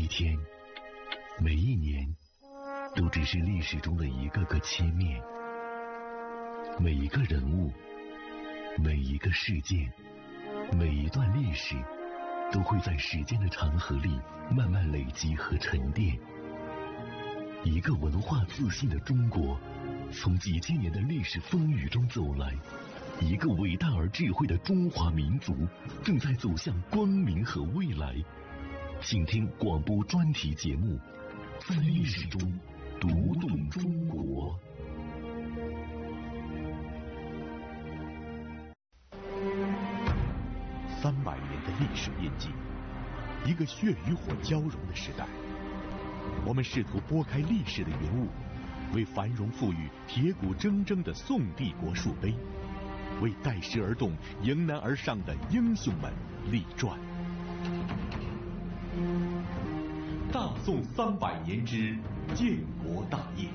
一天，每一年，都只是历史中的一个个切面。每一个人物，每一个事件，每一段历史，都会在时间的长河里慢慢累积和沉淀。一个文化自信的中国，从几千年的历史风雨中走来。一个伟大而智慧的中华民族，正在走向光明和未来。请听广播专题节目，在历史中读懂中国。 300年的历史印记，一个血与火交融的时代。我们试图拨开历史的云雾，为繁荣富裕、铁骨铮铮的宋帝国树碑，为带时而动、迎难而上的英雄们立传。大宋300年之建国大业。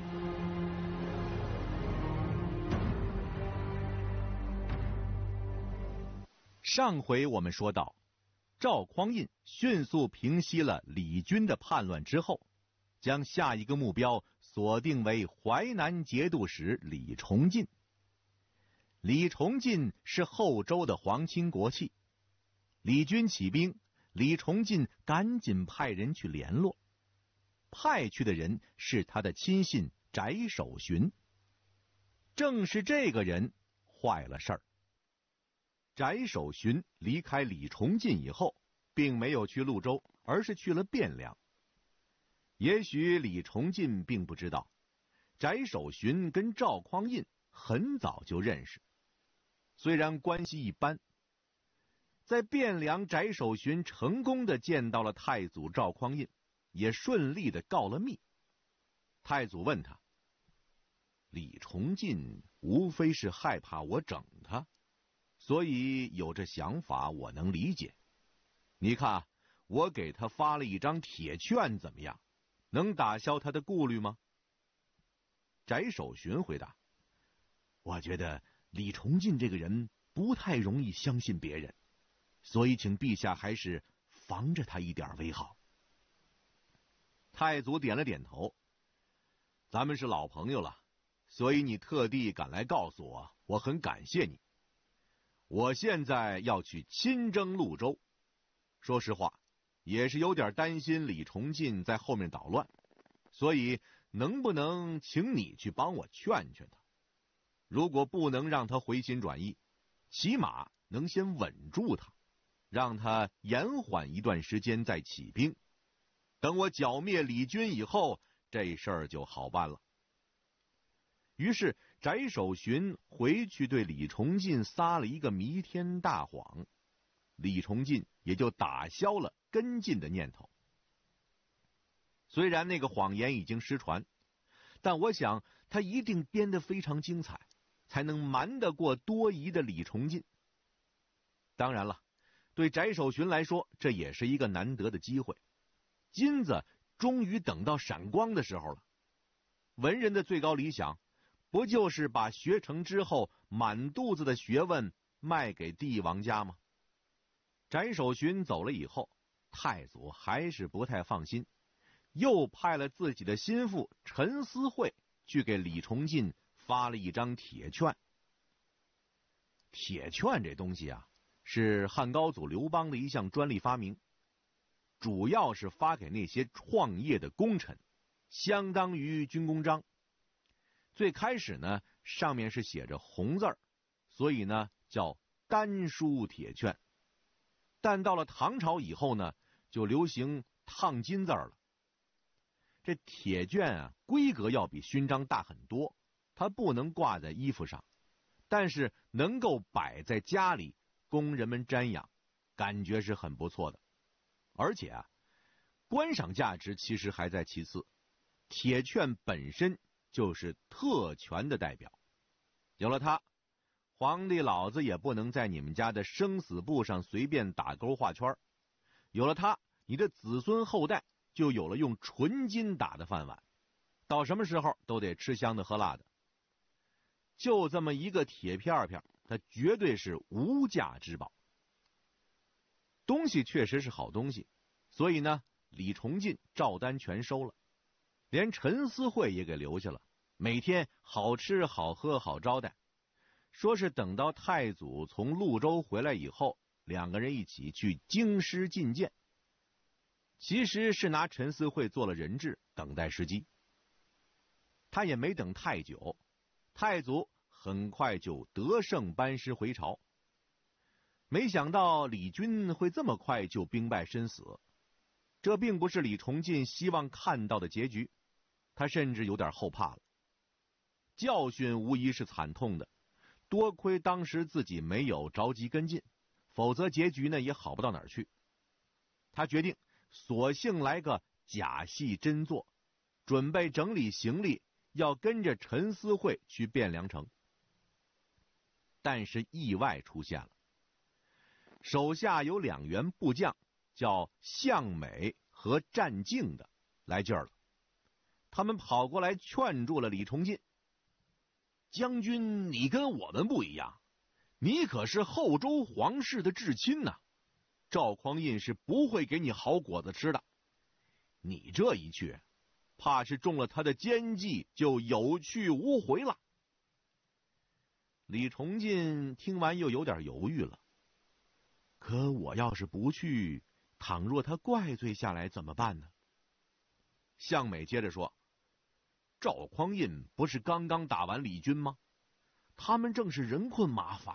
上回我们说到，赵匡胤迅速平息了李军的叛乱之后，将下一个目标锁定为淮南节度使李崇进。李崇进是后周的皇亲国戚，李军起兵，李崇进赶紧派人去联络。派去的人是他的亲信翟守寻。正是这个人坏了事儿。翟守寻离开李崇进以后，并没有去潞州，而是去了汴梁。也许李崇进并不知道，翟守寻跟赵匡胤很早就认识，虽然关系一般。在汴梁，翟守寻成功地见到了太祖赵匡胤，也顺利地告了密。太祖问他，李崇进无非是害怕我整他，所以有这想法，我能理解。你看，我给他发了一张铁券，怎么样？能打消他的顾虑吗？翟守寻回答，我觉得李崇进这个人不太容易相信别人，所以请陛下还是防着他一点为好。太祖点了点头，咱们是老朋友了，所以你特地赶来告诉我，我很感谢你。我现在要去亲征潞州，说实话，也是有点担心李崇进在后面捣乱，所以能不能请你去帮我劝劝他？如果不能让他回心转意，起码能先稳住他，让他延缓一段时间再起兵。等我剿灭李军以后，这事儿就好办了。于是翟守寻回去对李崇进撒了一个弥天大谎，李崇进也就打消了跟进的念头。虽然那个谎言已经失传，但我想他一定编得非常精彩，才能瞒得过多疑的李崇进。当然了，对翟守寻来说，这也是一个难得的机会。金子终于等到闪光的时候了。文人的最高理想，不就是把学成之后满肚子的学问卖给帝王家吗？翟守寻走了以后，太祖还是不太放心，又派了自己的心腹陈思惠去给李崇进发了一张铁券。铁券这东西啊，是汉高祖刘邦的一项专利发明，主要是发给那些创业的功臣，相当于军功章。最开始呢，上面是写着红字儿，所以呢叫丹书铁券。但到了唐朝以后呢，就流行烫金字儿了。这铁券啊，规格要比勋章大很多，它不能挂在衣服上，但是能够摆在家里供人们瞻仰，感觉是很不错的。而且啊，观赏价值其实还在其次，铁券本身就是特权的代表，有了它，皇帝老子也不能在你们家的生死簿上随便打勾画圈，有了它，你的子孙后代就有了用纯金打的饭碗，到什么时候都得吃香的喝辣的。就这么一个铁片片，它绝对是无价之宝。东西确实是好东西，所以呢， 李崇进、赵丹全收了，连陈思惠也给留下了，每天好吃好喝好招待。说是等到太祖从潞州回来以后，两个人一起去京师觐见，其实是拿陈思惠做了人质，等待时机。他也没等太久，太祖很快就得胜班师回朝。没想到李军会这么快就兵败身死，这并不是李崇进希望看到的结局，他甚至有点后怕了。教训无疑是惨痛的，多亏当时自己没有着急跟进，否则结局呢也好不到哪儿去。他决定索性来个假戏真做，准备整理行李，要跟着陈思惠去汴梁城。但是意外出现了，手下有2员部将，叫向美和战敬的来劲儿了。他们跑过来劝住了李崇进：将军，你跟我们不一样，你可是后周皇室的至亲呐，赵匡胤是不会给你好果子吃的。你这一去，怕是中了他的奸计，就有去无回了。李崇进听完又有点犹豫了，可我要是不去，倘若他怪罪下来怎么办呢？向美接着说：赵匡胤不是刚刚打完李军吗？他们正是人困马乏